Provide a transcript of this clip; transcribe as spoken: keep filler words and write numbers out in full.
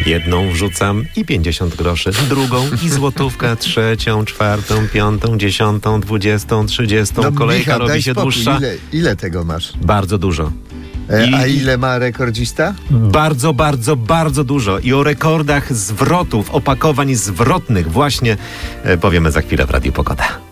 Jedną wrzucam i pięćdziesiąt groszy, drugą i złotówka, trzecią, czwartą, piątą, dziesiątą, dwudziestą, trzydziestą. No, Kolejka Michał, robi daj się spokój. dłuższa. Ile, ile tego masz? Bardzo dużo. E, I- a ile ma rekordzista? Bardzo, bardzo, bardzo dużo. I o rekordach zwrotów, opakowań zwrotnych właśnie e, powiemy za chwilę w Radiu Pogoda.